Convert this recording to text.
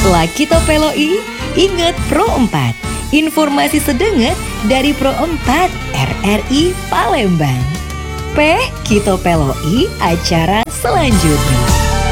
Setelah Kito Peloi, ingat Pro 4. Informasi sedenget dari Pro 4 RRI Palembang. Kito Peloi acara selanjutnya.